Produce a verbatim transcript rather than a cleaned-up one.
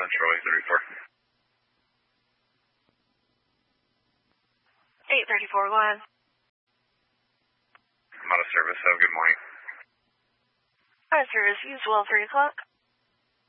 on Troy thirty-four. eight thirty-four, go ahead. I'm out of service. Have a good morning. Out of service, usual, three o'clock.